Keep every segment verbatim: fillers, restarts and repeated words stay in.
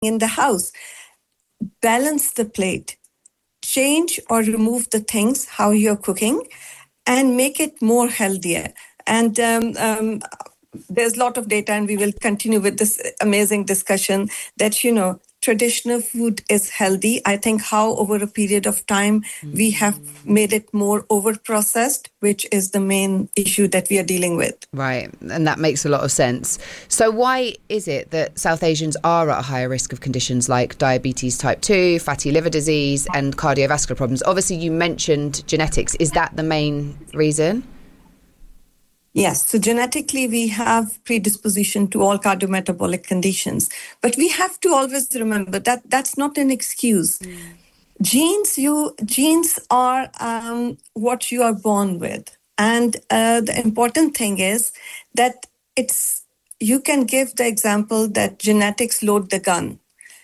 in the house. Balance the plate. Change or remove the things, how you're cooking, and make it more healthier. And um, um, there's a lot of data, and we will continue with this amazing discussion that, you know, traditional food is healthy. I think how over a period of time mm. we have made it more over-processed, which is the main issue that we are dealing with. Right, and that makes a lot of sense. So why is it that South Asians are at a higher risk of conditions like diabetes type two, fatty liver disease and cardiovascular problems? Obviously, you mentioned genetics. Is that the main reason? Yes, so genetically we have predisposition to all cardiometabolic conditions, but we have to always remember that that's not an excuse. Mm. Genes, you genes are um, what you are born with, and uh, the important thing is that it's you can give the example that genetics load the gun,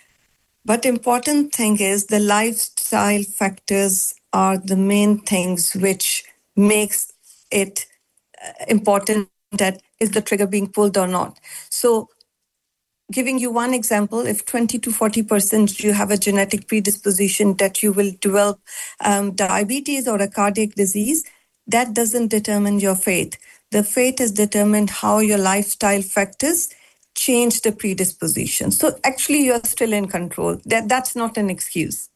but important thing is the lifestyle factors are the main things which makes it important that is the trigger being pulled or not. So giving you one example, if twenty to forty percent you have a genetic predisposition that you will develop um, diabetes or a cardiac disease, that doesn't determine your fate. The fate is determined how your lifestyle factors change the predisposition. So actually you're still in control. That That's not an excuse.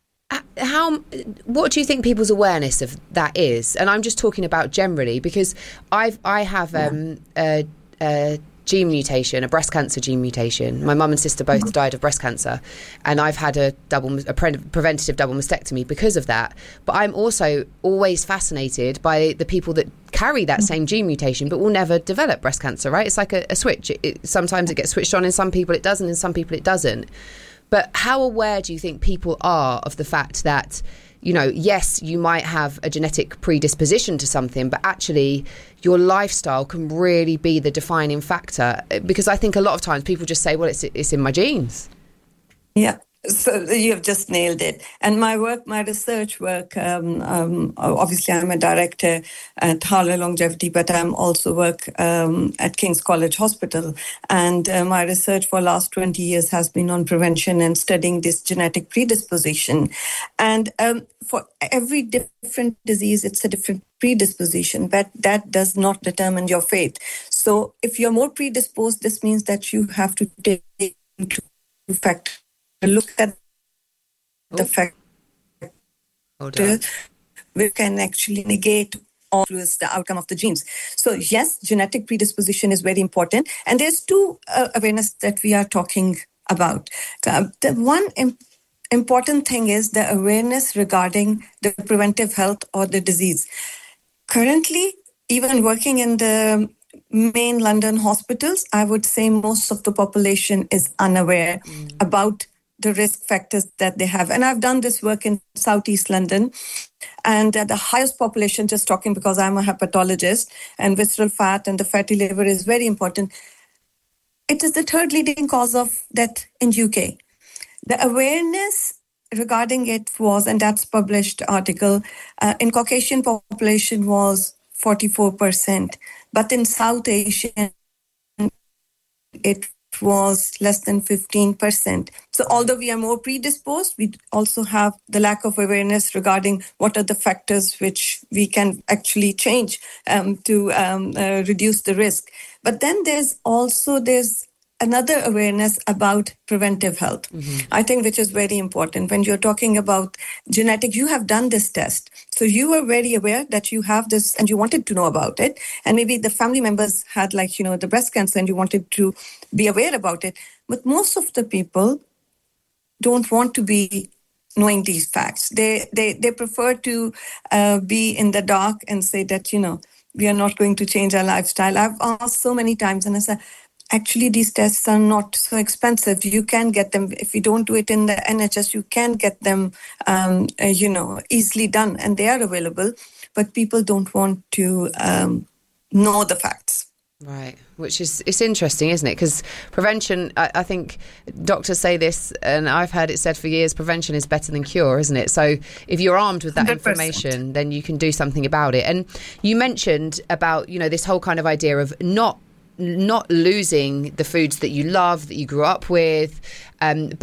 How, what do you think people's awareness of that is? And I'm just talking about generally, because I've I have um, a, a gene mutation, a breast cancer gene mutation. My mum and sister both died of breast cancer, and I've had a double a pre- preventative double mastectomy because of that. But I'm also always fascinated by the people that carry that same gene mutation but will never develop breast cancer. Right? It's like a, a switch. It, it, sometimes it gets switched on in some people, it doesn't. In some people, it doesn't. But how aware do you think people are of the fact that, you know, yes, you might have a genetic predisposition to something, but actually your lifestyle can really be the defining factor? Because I think a lot of times people just say, well, it's it's in my genes. Yeah. So you've just nailed it. And my work, my research work, um, um, obviously I'm a director at Harlow Longevity, but I'm also work um, at King's College Hospital. And uh, my research for the last twenty years has been on prevention and studying this genetic predisposition. And um, for every different disease, it's a different predisposition, but that does not determine your fate. So if you're more predisposed, this means that you have to take into fact look at the oh. fact that we can actually negate or influence the outcome of the genes. So yes, genetic predisposition is very important. And there's two uh, awareness that we are talking about. Uh, the one im- important thing is the awareness regarding the preventive health or the disease. Currently, even working in the main London hospitals, I would say most of the population is unaware mm. about the risk factors that they have. And I've done this work in Southeast London, and uh, the highest population, just talking because I'm a hepatologist, and visceral fat and the fatty liver is very important. It is the third leading cause of death in U K. The awareness regarding it was, and that's published article, uh, in Caucasian population was forty-four percent, but in South Asian, it was less than fifteen percent. So although we are more predisposed, we also have the lack of awareness regarding what are the factors which we can actually change um, to um, uh, reduce the risk. But then there's also, there's another awareness about preventive health, mm-hmm. I think, which is very important. When you're talking about genetic, you have done this test. So you were very aware that you have this and you wanted to know about it. And maybe the family members had, like, you know, the breast cancer and you wanted to be aware about it. But most of the people don't want to be knowing these facts. They they they prefer to uh, be in the dark and say that, you know, we are not going to change our lifestyle. I've asked so many times and I said, actually, these tests are not so expensive. You can get them. If you don't do it in the N H S, you can get them, um, uh, you know, easily done, and they are available. But people don't want to um, know the facts. Right, which is, it's interesting, isn't it? Because prevention, I, I think doctors say this, and I've heard it said for years, prevention is better than cure, isn't it? So if you're armed with that one hundred percent information, then you can do something about it. And you mentioned about, you know, this whole kind of idea of not not losing the foods that you love, that you grew up with, um, but